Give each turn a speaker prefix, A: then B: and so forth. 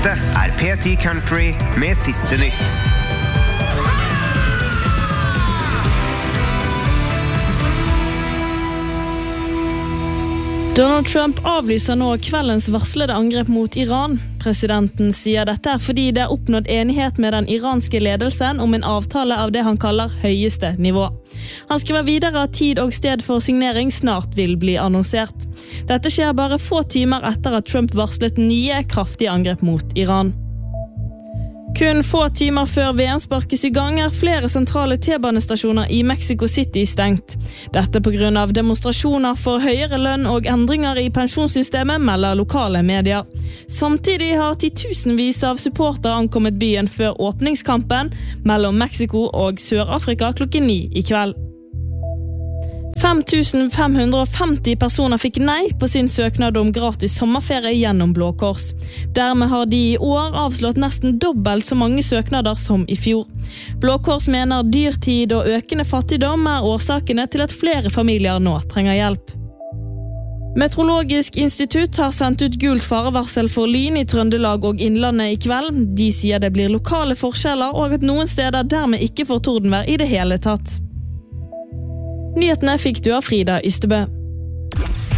A: Dette P10 Country med siste nytt.
B: Donald Trump avlyser nå kveldens varslede angrep mot Iran. Presidenten sier dette fordi det oppnådd enighet med den iranske ledelsen om en avtale av det han kaller høyeste nivå. Han skriver videre at tid og sted for signering snart vil bli annonsert. Dette skjer bare få timer etter at Trump varslet nye kraftige angrep mot Iran. Kun få timer før VM sparkes i gang flere sentrale T-banestasjoner i Mexico City stengt. Dette på grunn av demonstrasjoner for høyere lønn og endringer i pensjonssystemet, melder lokale medier. Samtidig har titusenvis av supportere ankommet byen før åpningskampen mellom Mexico og Sør-Afrika klokken 9 i kveld. 5550 personer fikk nei på sin søknad om gratis sommerferie gjennom Blå Kors. Dermed har de i år avslått nesten dobbelt så mange søknader som i fjor. Blå Kors mener dyrtid og økende fattigdom årsakene til at flere familier nå trenger hjelp. Meteorologisk institutt har sendt ut gult farevarsel for lyn i Trøndelag og Innlandet i kveld. De sier det blir lokale forskjeller og at noen steder dermed ikke får tordenvær i det hele tatt. Nyhetene fikk du av Frida Ystebø.